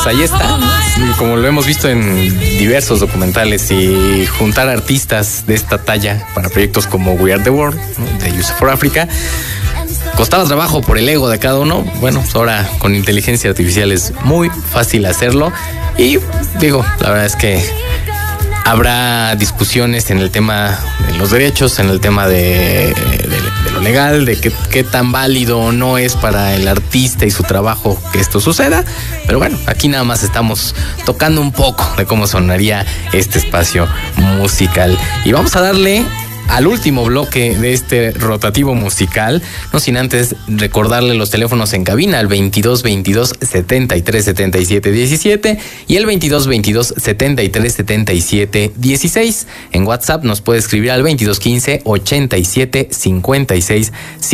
pues ahí está. Como lo hemos visto en diversos documentales, y juntar artistas de esta talla para proyectos como We Are The World, ¿no?, de Youth for Africa, costaba trabajo por el ego de cada uno. Bueno, pues ahora con inteligencia artificial es muy fácil hacerlo. Y digo, la verdad es que habrá discusiones en el tema de los derechos, en el tema de lo legal, de qué tan válido o no es para el artista y su trabajo que esto suceda. Pero bueno, aquí nada más estamos tocando un poco de cómo sonaría este espacio musical. Y vamos a darle al último bloque de este rotativo musical, no sin antes recordarle los teléfonos en cabina, al 22 22 73 77 17 y el 22 22 73 77 16. En WhatsApp nos puede escribir al 22 15 87 56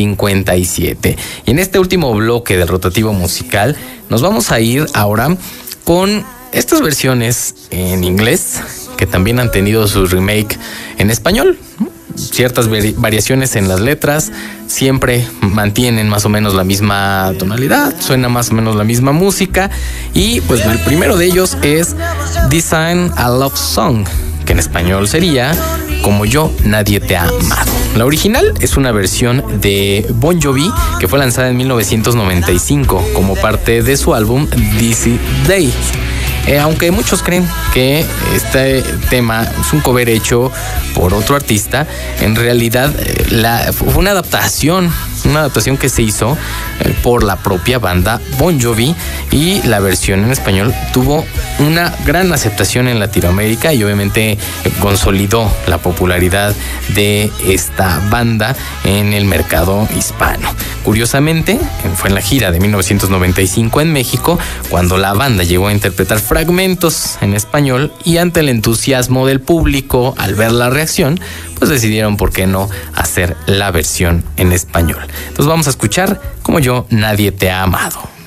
57. Y en este último bloque del rotativo musical nos vamos a ir ahora con estas versiones en inglés que también han tenido su remake en español. Ciertas variaciones en las letras, siempre mantienen más o menos la misma tonalidad, suena más o menos la misma música. Y pues el primero de ellos es Design a Love Song, que en español sería Como yo nadie te ha amado. La original es una versión de Bon Jovi que fue lanzada en 1995 como parte de su álbum Dizzy Day. Aunque muchos creen que este tema es un cover hecho por otro artista, en realidad fue una adaptación que se hizo por la propia banda Bon Jovi, y la versión en español tuvo una gran aceptación en Latinoamérica y obviamente consolidó la popularidad de esta banda en el mercado hispano. Curiosamente, fue en la gira de 1995 en México cuando la banda llegó a interpretar fragmentos en español, y ante el entusiasmo del público al ver la reacción, pues decidieron por qué no hacer la versión en español. Entonces vamos a escuchar Como yo nadie te ha amado.